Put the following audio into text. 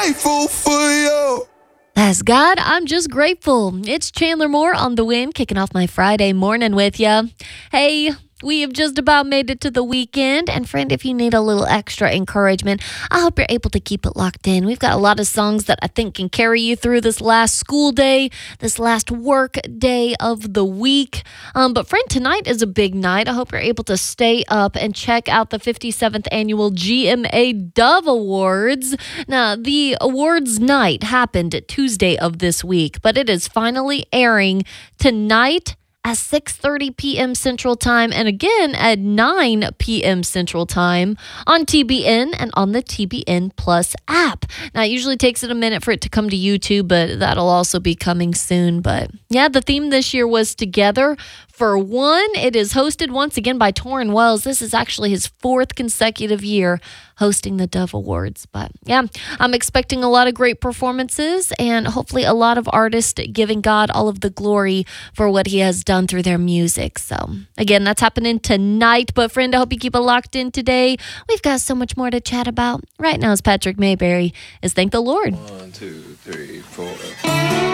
Grateful for you. As God, I'm just grateful. It's Chandler Moore on The Win, kicking off my Friday morning with you. Hey, we have just about made it to the weekend. And friend, if you need a little extra encouragement, I hope you're able to keep it locked in. We've got a lot of songs that I think can carry you through this last school day, this last work day of the week. But friend, tonight is a big night. I hope you're able to stay up and check out the 57th annual GMA Dove Awards. Now, the awards night happened Tuesday of this week, but it is finally airing tonight at 6:30 p.m. Central Time and again at 9 p.m. Central Time on TBN and on the TBN Plus app. Now, it usually takes it a minute for it to come to YouTube, but that'll also be coming soon. But yeah, the theme this year was Together for One. It is hosted once again by Torrin Wells. This is actually his fourth consecutive year hosting the Dove Awards. But yeah, I'm expecting a lot of great performances and hopefully a lot of artists giving God all of the glory for what he has done through their music. So again, that's happening tonight. But friend, I hope you keep it locked in today. We've got so much more to chat about. Right now is Patrick Mayberry is Thank the Lord. 1, 2, 3, 4.